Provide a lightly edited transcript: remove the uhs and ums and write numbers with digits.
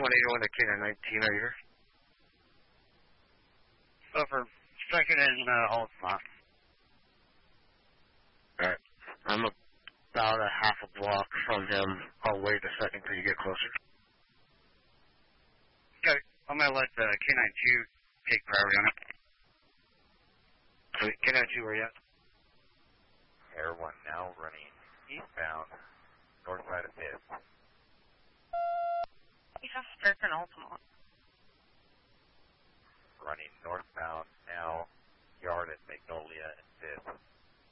181 to K919, are you here? Over. Second in Altamont. Alright. I'm about a half a block from him. I'll wait a second till you get closer. Okay. I'm going to let K92 take priority on it. Sweet. K92, where you at? Air 1 now running eastbound, north side of 5th. You have Stricken Altamont. Running northbound now, yard at Magnolia and 5th.